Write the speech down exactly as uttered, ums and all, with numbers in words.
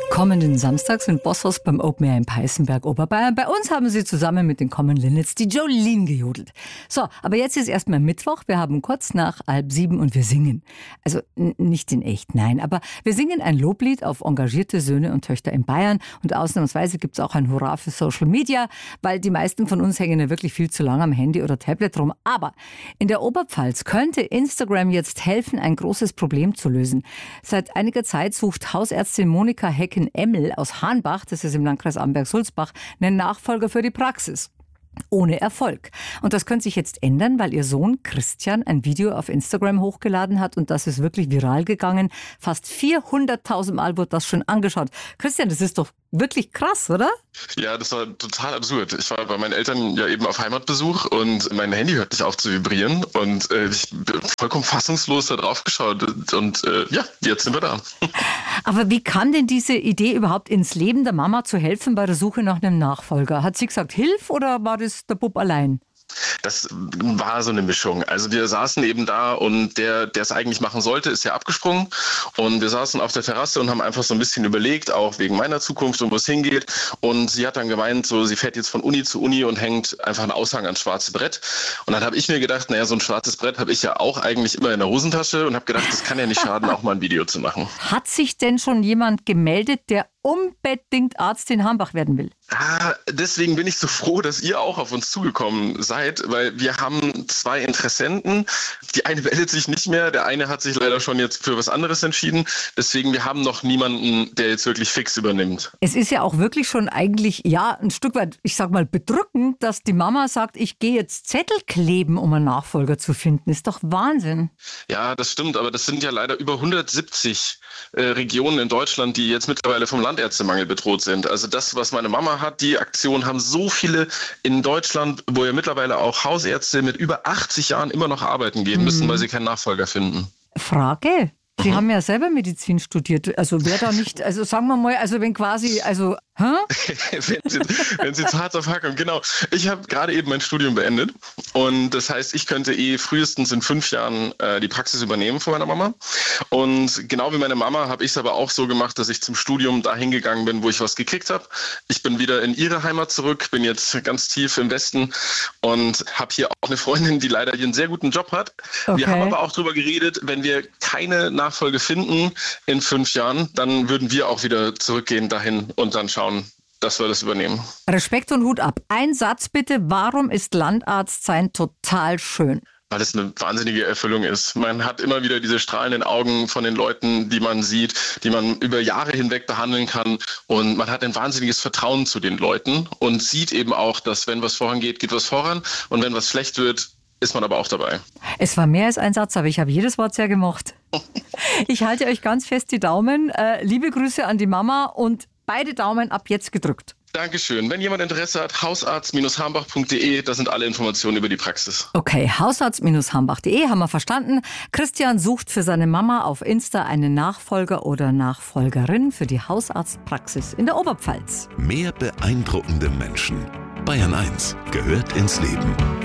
Kommenden Samstag sind Bosshaus beim Open Air in Peißenberg, Oberbayern. Bei uns haben sie zusammen mit den Common Linnets die Jolene gejodelt. So, aber jetzt ist erstmal Mittwoch. Wir haben kurz nach halb sieben und wir singen. Also n- nicht in echt, nein. Aber wir singen ein Loblied auf engagierte Söhne und Töchter in Bayern. Und ausnahmsweise gibt es auch ein Hurra für Social Media, weil die meisten von uns hängen ja wirklich viel zu lange am Handy oder Tablet rum. Aber in der Oberpfalz könnte Instagram jetzt helfen, ein großes Problem zu lösen. Seit einiger Zeit sucht Hausärztin Monika Hecken-Emmel aus Hahnbach, das ist im Landkreis Amberg-Sulzbach, einen Nachfolger für die Praxis. Ohne Erfolg. Und das könnte sich jetzt ändern, weil ihr Sohn Christian ein Video auf Instagram hochgeladen hat und das ist wirklich viral gegangen. Fast vierhunderttausend Mal wurde das schon angeschaut. Christian, das ist doch wirklich krass, oder? Ja, das war total absurd. Ich war bei meinen Eltern ja eben auf Heimatbesuch und mein Handy hört nicht auf zu vibrieren und äh, ich bin vollkommen fassungslos da drauf geschaut und äh, ja, jetzt sind wir da. Aber wie kam denn diese Idee überhaupt ins Leben der Mama zu helfen bei der Suche nach einem Nachfolger? Hat sie gesagt, hilf oder war das der Bub allein? Das war so eine Mischung. Also wir saßen eben da und der, der es eigentlich machen sollte, ist ja abgesprungen. Und wir saßen auf der Terrasse und haben einfach so ein bisschen überlegt, auch wegen meiner Zukunft und wo es hingeht. Und sie hat dann gemeint, so sie fährt jetzt von Uni zu Uni und hängt einfach einen Aushang ans schwarze Brett. Und dann habe ich mir gedacht, naja, so ein schwarzes Brett habe ich ja auch eigentlich immer in der Hosentasche und habe gedacht, das kann ja nicht schaden, auch mal ein Video zu machen. Hat sich denn schon jemand gemeldet, der unbedingt Arzt in Hambach werden will? Ah, deswegen bin ich so froh, dass ihr auch auf uns zugekommen seid, weil wir haben zwei Interessenten. Die eine meldet sich nicht mehr, der eine hat sich leider schon jetzt für was anderes entschieden. Deswegen, wir haben noch niemanden, der jetzt wirklich fix übernimmt. Es ist ja auch wirklich schon eigentlich, ja, ein Stück weit, ich sag mal, bedrückend, dass die Mama sagt, ich gehe jetzt Zettel kleben, um einen Nachfolger zu finden. Ist doch Wahnsinn. Ja, das stimmt, aber das sind ja leider über hundertsiebzig äh, Regionen in Deutschland, die jetzt mittlerweile vom Landärztemangel bedroht sind. Also das, was meine Mama hat, die Aktion haben so viele in Deutschland, wo ja mittlerweile auch Hausärzte mit über achtzig Jahren immer noch arbeiten gehen müssen, mhm. weil sie keinen Nachfolger finden. Frage? Sie haben ja selber Medizin studiert. Also wer da nicht, also sagen wir mal, also wenn quasi, also, hä? wenn Sie, wenn Sie zu hart auf Hart kommen, genau. Ich habe gerade eben mein Studium beendet und das heißt, ich könnte eh frühestens in fünf Jahren äh, die Praxis übernehmen von meiner Mama. Und genau wie meine Mama habe ich es aber auch so gemacht, dass ich zum Studium dahin gegangen bin, wo ich was gekriegt habe. Ich bin wieder in ihre Heimat zurück, bin jetzt ganz tief im Westen und habe hier auch eine Freundin, die leider hier einen sehr guten Job hat. Okay. Wir haben aber auch darüber geredet, wenn wir keine Nachfolge finden in fünf Jahren, dann würden wir auch wieder zurückgehen dahin und dann schauen, dass wir das übernehmen. Respekt und Hut ab. Ein Satz bitte, warum ist Landarzt sein total schön? Weil es eine wahnsinnige Erfüllung ist. Man hat immer wieder diese strahlenden Augen von den Leuten, die man sieht, die man über Jahre hinweg behandeln kann. Und man hat ein wahnsinniges Vertrauen zu den Leuten und sieht eben auch, dass wenn was vorangeht, geht was voran. Und wenn was schlecht wird, ist man aber auch dabei. Es war mehr als ein Satz, aber ich habe jedes Wort sehr gemocht. Ich halte euch ganz fest die Daumen. Äh, liebe Grüße an die Mama und beide Daumen ab jetzt gedrückt. Dankeschön. Wenn jemand Interesse hat, hausarzt hambach punkt de, da sind alle Informationen über die Praxis. Okay, hausarzt hambach punkt de, haben wir verstanden. Christian sucht für seine Mama auf Insta einen Nachfolger oder Nachfolgerin für die Hausarztpraxis in der Oberpfalz. Mehr beeindruckende Menschen. Bayern eins gehört ins Leben.